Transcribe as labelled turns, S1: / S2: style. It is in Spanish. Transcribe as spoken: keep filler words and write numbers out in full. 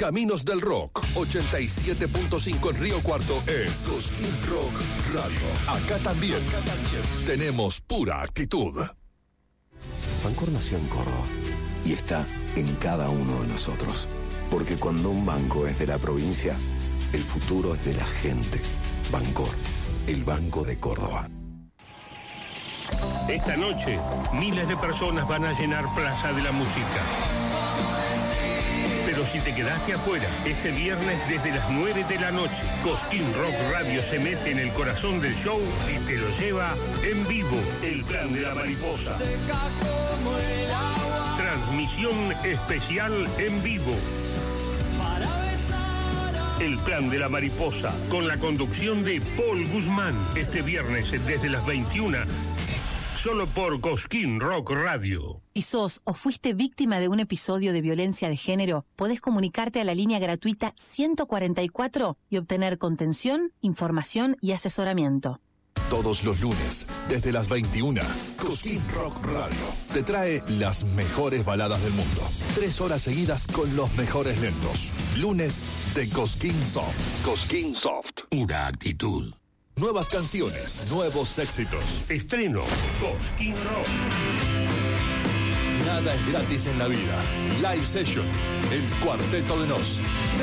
S1: Caminos del Rock, ochenta y siete punto cinco en Río Cuarto es Cosquín Rock Radio. Acá también, Acá también tenemos pura actitud.
S2: Bancor nació en Córdoba y está en cada uno de nosotros. Porque cuando un banco es de la provincia, el futuro es de la gente. Bancor, el Banco de Córdoba.
S3: Esta noche, miles de personas van a llenar Plaza de la Música. Pero si te quedaste afuera, este viernes desde las nueve de la noche, Cosquín Rock Radio se mete en el corazón del show y te lo lleva en vivo. El Plan de la Mariposa. Transmisión especial en vivo. El Plan de la Mariposa, con la conducción de Paul Guzmán, este viernes desde las veintiuna, solo por Cosquín Rock Radio.
S4: ¿Y sos o fuiste víctima de un episodio de violencia de género? Podés comunicarte a la línea gratuita ciento cuarenta y cuatro y obtener contención, información y asesoramiento.
S1: Todos los lunes, desde las veintiuna, Cosquín Rock Radio te trae las mejores baladas del mundo. Tres horas seguidas con los mejores lentos. Lunes de Cosquín Soft. Cosquín Soft.
S3: Pura actitud.
S1: Nuevas canciones, nuevos éxitos.
S3: Estreno, Cosquín Rock.
S1: Nada es gratis en la vida. Live Session, el Cuarteto de Nos.